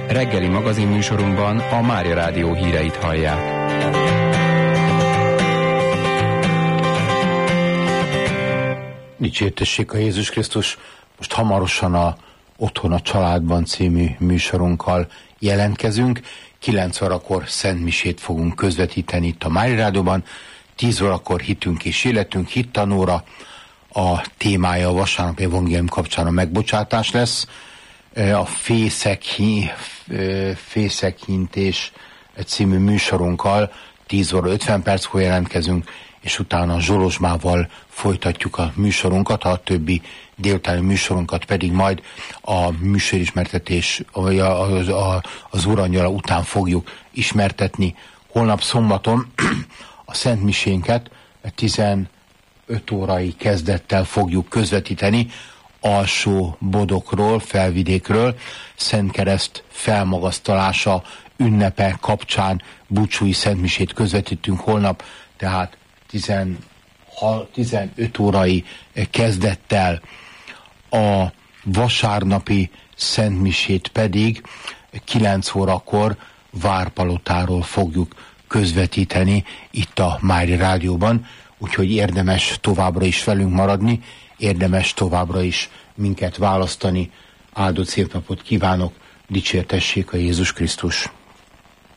Reggeli magazinműsorunkban a Mária Rádió híreit hallják. Dicsértessék a Jézus Krisztus! Most hamarosan a Otthon a családban című műsorunkkal jelentkezünk. 9 órakor szentmisét fogunk közvetíteni itt a Mária Rádióban. 10 órakor hitünk és életünk hittanóra. A témája a vasárnapi evangélium kapcsán a megbocsátás lesz. A Fészekintés című műsorunkkal 10 óra 50 perckor jelentkezünk, és utána a Zsolozsmával folytatjuk a műsorunkat, a többi délutáni műsorunkat pedig majd a műsorismertetés, az Úrangyala után fogjuk ismertetni. Holnap szombaton a szentmisénket 15 órai kezdettel fogjuk közvetíteni Alsó Bodokról, Felvidékről, Szentkereszt felmagasztalása ünnepe kapcsán búcsúi szentmisét közvetítünk holnap, tehát 15 órai kezdettel. A vasárnapi szentmisét pedig 9 órakor Várpalotáról fogjuk közvetíteni itt a Mária Rádióban, úgyhogy érdemes továbbra is velünk maradni, érdemes továbbra is minket választani. Áldott szép napot kívánok, dicsértessék a Jézus Krisztus!